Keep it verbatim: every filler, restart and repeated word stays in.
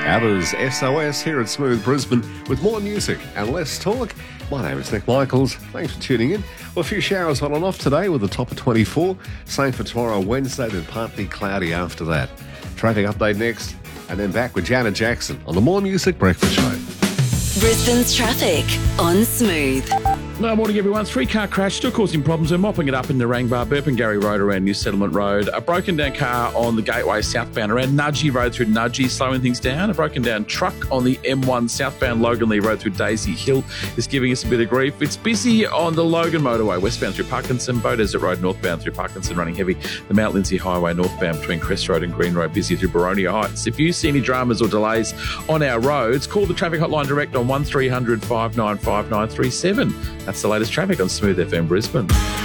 ABBA's S O S here at Smooth Brisbane with more music and less talk. My name is Nick Michaels. Thanks for tuning in. Well, a few showers on and off today with a top of twenty-four. Same for tomorrow, Wednesday, then partly cloudy after that. Traffic update next, and then back with Janet Jackson on the More Music Breakfast Show. Brisbane's traffic on Smooth. No, morning everyone. Three-car crash still causing problems. We're mopping it up in Narangba, Burpengary Road around New Settlement Road. A broken down car on the Gateway southbound around Nudgee Road through Nudgee, slowing things down. A broken down truck on the M one southbound Loganley Road through Daisy Hill is giving us a bit of grief. It's busy on the Logan Motorway westbound through Parkinson, Bow Desert Road northbound through Parkinson running heavy. The Mount Lindsay Highway northbound between Crest Road and Green Road busy through Baronia Heights. If you see any dramas or delays on our roads, call the traffic hotline direct on one three hundred, five nine five, nine three seven. That's the latest traffic on Smooth F M Brisbane.